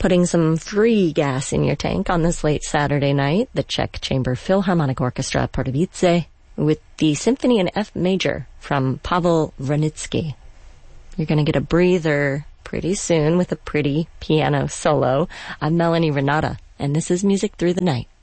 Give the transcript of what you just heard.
Putting some free gas in your tank on this late Saturday night, the Czech Chamber Philharmonic Orchestra Pardubice with the Symphony in F Major from Pavel Vranitzky. You're going to get a breather pretty soon with a pretty piano solo. I'm Melanie Renata, and this is Music Through the Night.